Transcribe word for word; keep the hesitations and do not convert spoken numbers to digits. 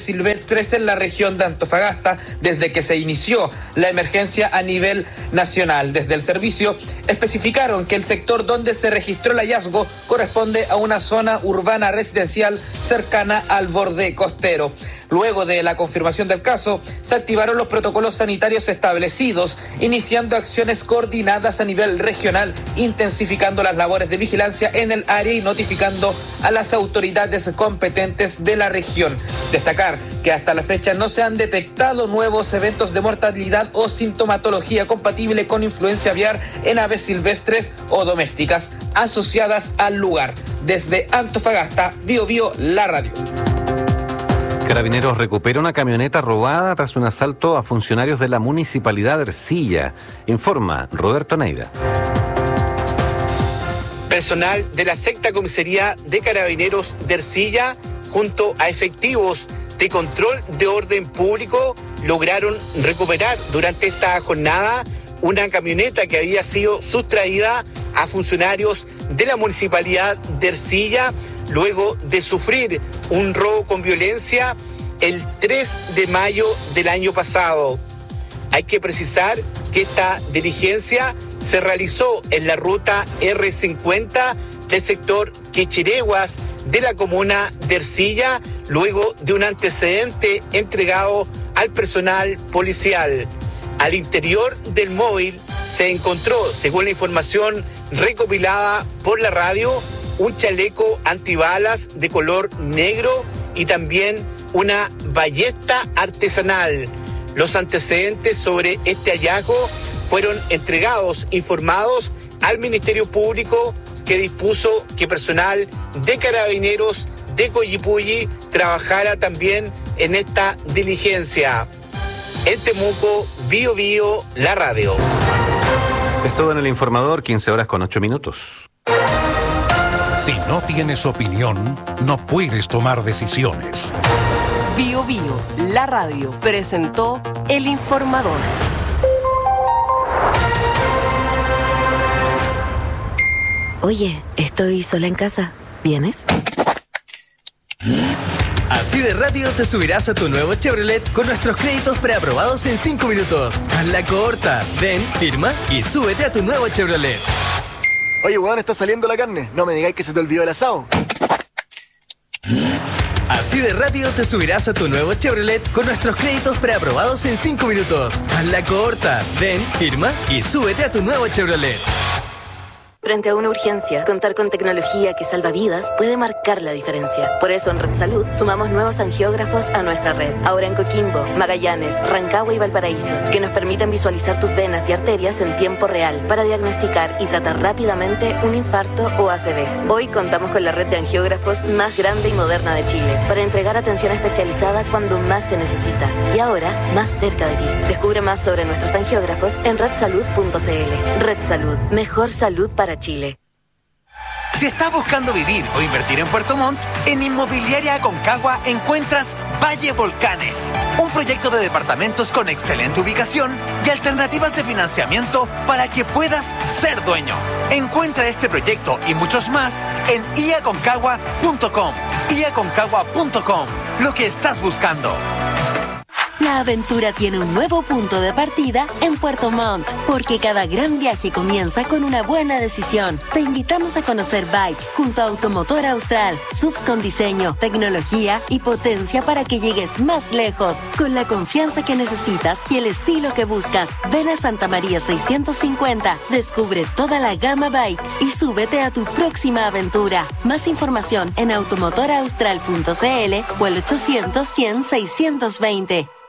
silvestres en la región de Antofagasta desde que se inició la emergencia a nivel nacional. Desde el servicio especificaron que el sector donde se registró el hallazgo corresponde a una zona urbana residencial cercana al borde costero. Luego de la confirmación del caso, se activaron los protocolos sanitarios establecidos, iniciando acciones coordinadas a nivel regional, intensificando las labores de vigilancia en el área y notificando a las autoridades competentes de la región. Destacar que hasta la fecha no se han detectado nuevos eventos de mortalidad o sintomatología compatible con influencia aviar en aves silvestres o domésticas asociadas al lugar. Desde Antofagasta, Bio Bio, la radio. Carabineros recupera una camioneta robada tras un asalto a funcionarios de la Municipalidad de Ercilla. Informa Roberto Neira. Personal de la sexta comisaría de Carabineros de Ercilla, junto a efectivos de control de orden público, lograron recuperar durante esta jornada una camioneta que había sido sustraída a funcionarios de la Municipalidad de Ercilla luego de sufrir un robo con violencia el tres de mayo del año pasado. Hay que precisar que esta diligencia se realizó en la ruta erre cincuenta del sector Quechireguas de la comuna de Ercilla, luego de un antecedente entregado al personal policial. Al interior del móvil se encontró, según la información recopilada por la radio, un chaleco antibalas de color negro y también una ballesta artesanal. Los antecedentes sobre este hallazgo fueron entregados, informados al Ministerio Público, que dispuso que personal de Carabineros de Coyipulli trabajara también en esta diligencia. En Temuco, Bio Bio, la radio. Es todo en el informador, quince horas con ocho minutos. Si no tienes opinión, no puedes tomar decisiones. Bio Bio, la radio, presentó El Informador. Oye, estoy sola en casa. ¿Vienes? Así de rápido te subirás a tu nuevo Chevrolet con nuestros créditos preaprobados en cinco minutos. Hazla corta. Ven, firma y súbete a tu nuevo Chevrolet. Oye, weón, está saliendo la carne. No me digáis que se te olvidó el asado. Así de rápido te subirás a tu nuevo Chevrolet con nuestros créditos preaprobados en cinco minutos. Hazla corta. Ven, firma y súbete a tu nuevo Chevrolet. Frente a una urgencia, contar con tecnología que salva vidas puede marcar la diferencia. Por eso en Red Salud sumamos nuevos angiógrafos a nuestra red. Ahora en Coquimbo, Magallanes, Rancagua y Valparaíso, que nos permiten visualizar tus venas y arterias en tiempo real para diagnosticar y tratar rápidamente un infarto o A C V. Hoy contamos con la red de angiógrafos más grande y moderna de Chile para entregar atención especializada cuando más se necesita. Y ahora, más cerca de ti. Descubre más sobre nuestros angiógrafos en red salud punto c l. Red Salud, mejor salud para Chile. Si estás buscando vivir o invertir en Puerto Montt, en Inmobiliaria Aconcagua encuentras Valle Volcanes, un proyecto de departamentos con excelente ubicación y alternativas de financiamiento para que puedas ser dueño. Encuentra este proyecto y muchos más en i aconcagua punto com. i aconcagua punto com, lo que estás buscando. La aventura tiene un nuevo punto de partida en Puerto Montt, porque cada gran viaje comienza con una buena decisión. Te invitamos a conocer Bike junto a Automotor Austral, subs con diseño, tecnología y potencia para que llegues más lejos, con la confianza que necesitas y el estilo que buscas. Ven a Santa María seiscientos cincuenta, descubre toda la gama Bike y súbete a tu próxima aventura. Más información en automotor austral punto c l o el ochocientos cien seiscientos veinte.